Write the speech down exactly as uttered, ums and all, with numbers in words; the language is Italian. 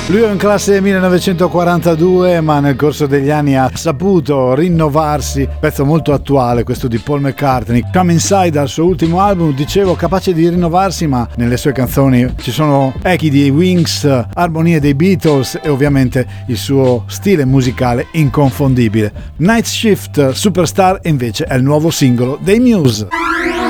Lui è in classe millenovecentoquarantadue, ma nel corso degli anni ha saputo rinnovarsi. Pezzo molto attuale questo di Paul McCartney. Come Inside, al suo ultimo album, dicevo, capace di rinnovarsi, ma nelle sue canzoni ci sono echi dei Wings, armonie dei Beatles e ovviamente il suo stile musicale inconfondibile. Night Shift Superstar invece è il nuovo singolo dei Muse.